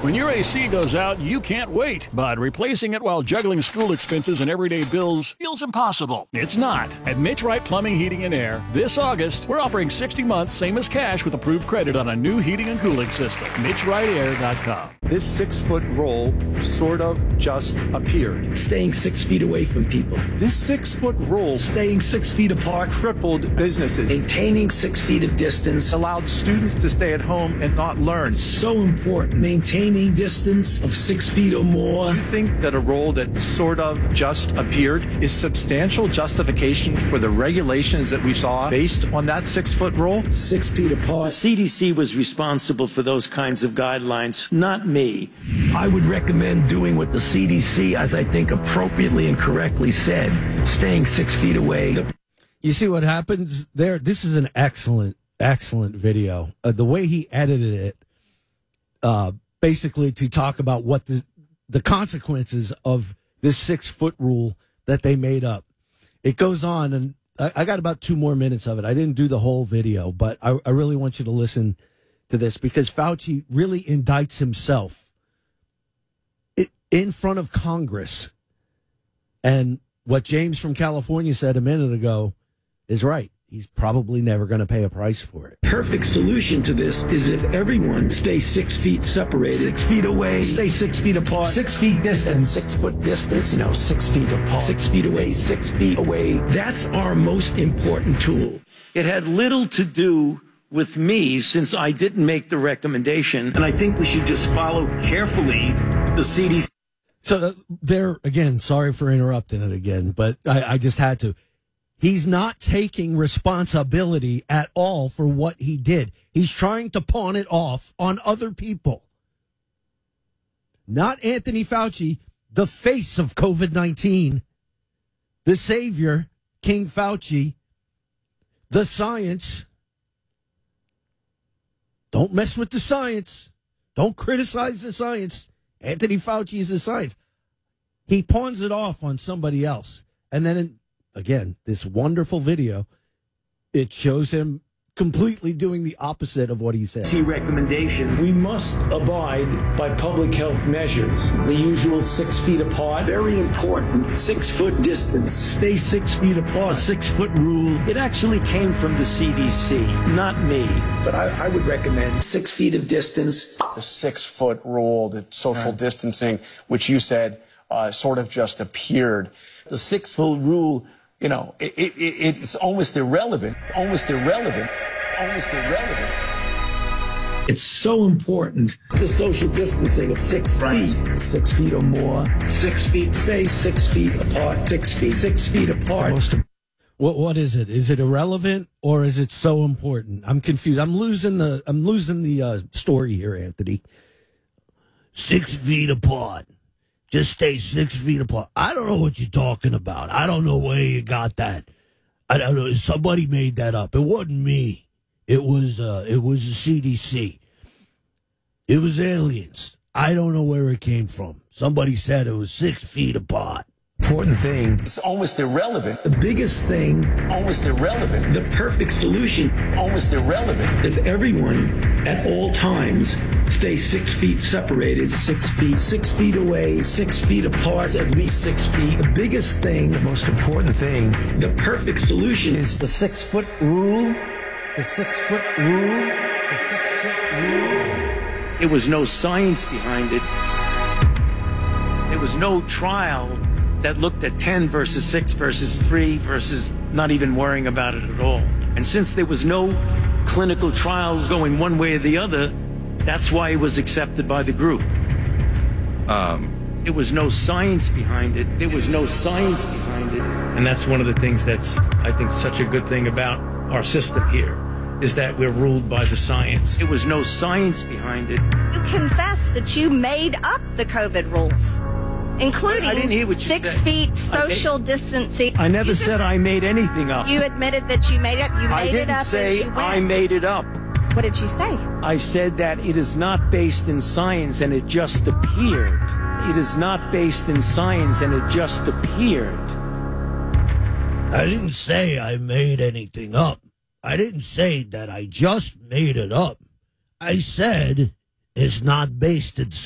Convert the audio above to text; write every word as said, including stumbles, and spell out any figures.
When your A C goes out, you can't wait, but replacing it while juggling school expenses and everyday bills feels impossible. It's not. At Mitch Wright Plumbing, Heating, and Air, this August, we're offering sixty months, same as cash, with approved credit on a new heating and cooling system. Mitch Wright Air dot com. This six-foot roll sort of just appeared. Staying six feet away from people. This six-foot roll Staying six feet apart. crippled businesses. Maintaining six feet of distance. Allowed students to stay at home and not learn. So important. Maintaining distance of six feet or more. Do you think that a rule that sort of just appeared is substantial justification for the regulations that we saw based on that six-foot rule? Six feet The apart. C D C was responsible for those kinds of guidelines, not me. I would recommend doing what the C D C, as I think appropriately and correctly said, staying six feet away. You see what happens there? This is an excellent, excellent video. Uh, the way he edited it, uh, basically to talk about what the the consequences of this six foot rule that they made up. It goes on, and I, I got about two more minutes of it. I didn't do the whole video, but I, I really want you to listen to this because Fauci really indicts himself it, in front of Congress. And what James from California said a minute ago is right. He's probably never going to pay a price for it. Perfect solution to this is if everyone stays six feet separated, six feet away, stay six feet apart, six feet distance, six foot distance, you know, six feet apart, six feet away, six feet away. That's our most important tool. It had little to do with me since I didn't make the recommendation, and I think we should just follow carefully the C D C. So uh, there, again, sorry for interrupting it again, but I, I just had to. He's not taking responsibility at all for what he did. He's trying to pawn it off on other people. Not Anthony Fauci, the face of COVID nineteen, the savior, King Fauci, the science. Don't mess with the science. Don't criticize the science. Anthony Fauci is the science. He pawns it off on somebody else. And then, in, again, this wonderful video, it shows him completely doing the opposite of what he said. C recommendations. We must abide by public health measures. The usual six feet apart. Very important. Six foot distance. Stay six feet apart. Six foot rule. It actually came from the C D C, not me. But I, I would recommend six feet of distance. The six-foot rule, the social distancing, which you said uh, sort of just appeared. The six-foot rule, you know, it, it, it's almost irrelevant, almost irrelevant, almost irrelevant. It's so important. The social distancing of six Right. feet. Six feet or more. Six feet. Stay six feet apart. Six feet. Six feet apart. Most What what is it? Is it irrelevant or is it so important? I'm confused. I'm losing the I'm losing the uh, story here, Anthony. Six feet apart. Just stay six feet apart. I don't know what you're talking about. I don't know where you got that. I don't know. Somebody made that up. It wasn't me. It was uh, it was the C D C. It was aliens. I don't know where it came from. Somebody said it was six feet apart. important thing. It's almost irrelevant, The biggest thing. almost irrelevant, The perfect solution. almost irrelevant. If everyone at all times stay six feet separated, six feet, six feet away, six feet apart, at least six feet. The biggest thing, the most important thing, the perfect solution is the six foot rule. The six foot rule. The six foot rule. There was no science behind it. There was no trial that looked at ten versus six versus three versus not even worrying about it at all. And since there was no clinical trials going one way or the other, that's why it was accepted by the group. Um, there was no science behind it. There was no science behind it. And that's one of the things that's, I think, such a good thing about our system here, is that we're ruled by the science. There was no science behind it. You confess that you made up the COVID rules, including I didn't hear what you six said. feet I social made- distancing. I never You said just- I made anything up. You admitted that you made it up. You made I it didn't up say as you went. I made it up. What did you say? I said that it is not based in science and it just appeared. It is not based in science and it just appeared. I didn't say I made anything up. I didn't say that I just made it up. I said it's not based in